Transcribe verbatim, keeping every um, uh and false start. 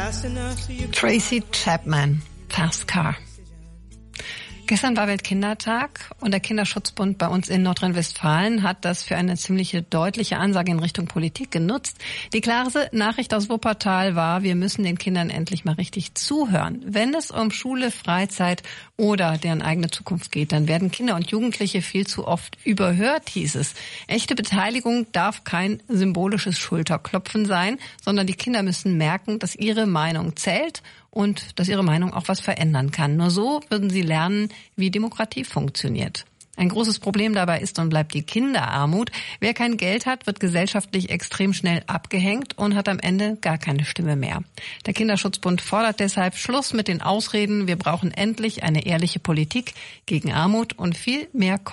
Tracy Chapman, Fast Car. Gestern war Weltkindertag und der Kinderschutzbund bei uns in Nordrhein-Westfalen hat das für eine ziemliche deutliche Ansage in Richtung Politik genutzt. Die klare Nachricht aus Wuppertal war, wir müssen den Kindern endlich mal richtig zuhören. Wenn es um Schule, Freizeit oder deren eigene Zukunft geht, dann werden Kinder und Jugendliche viel zu oft überhört, hieß es. Echte Beteiligung darf kein symbolisches Schulterklopfen sein, sondern die Kinder müssen merken, dass ihre Meinung zählt und dass ihre Meinung auch was verändern kann. Nur so würden sie lernen, wie Demokratie funktioniert. Ein großes Problem dabei ist und bleibt die Kinderarmut. Wer kein Geld hat, wird gesellschaftlich extrem schnell abgehängt und hat am Ende gar keine Stimme mehr. Der Kinderschutzbund fordert deshalb Schluss mit den Ausreden, wir brauchen endlich eine ehrliche Politik gegen Armut und viel mehr